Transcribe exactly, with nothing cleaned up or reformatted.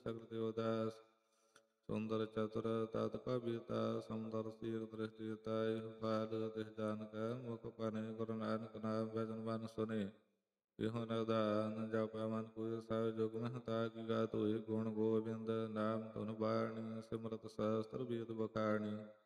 ਸਗਲ ਦੇਵ ਦਾਸ। ਸੁੰਦਰ ਚਤੁਰ ਤਤ ਕਬੀਤਾ ਸਮਦਰ ਸੀਰ ਦ੍ਰਿਸ਼ਟੀ ਤਾਈ ਫਾਲ ਤਿਸ ਜਾਨ ਕੈ ਮੁਖ ਪਾਨੇ ਗੁਰੂ ਨਾਨਕ ਨਾਮ ਭਜਨ ਮਨ ਸੁਨੇ। ਇਹੋ ਨਵਦਾਨ ਜਪਿ ਮਨ ਕੋਈ ਸਭ ਜੁਗ ਮਹਿਤਾ ਕੀ ਗਾਤ ਹੋਈ ਗੁਣ ਗੋਬਿੰਦ ਨਾਮ ਧੁਨ ਬਾਣੀ ਸਿਮਰਤ ਸ਼ਾਸਤਰ ਵੇਦ ਬਖਾਣੀ।